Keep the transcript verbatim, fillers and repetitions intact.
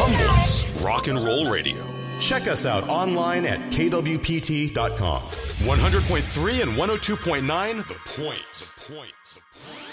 Columbus Rock and Roll Radio. Check us out online at K W P T dot com. one hundred point three and one oh two point nine The Point. The Point. The Point.